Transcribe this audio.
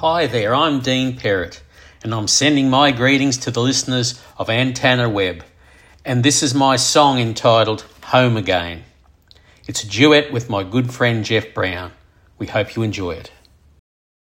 Hi there, I'm Dean Perrott, and I'm sending my greetings to the listeners of Ann Tanner Web. And this is my song entitled Home Again. It's a duet with my good friend Jeff Brown. We hope you enjoy it.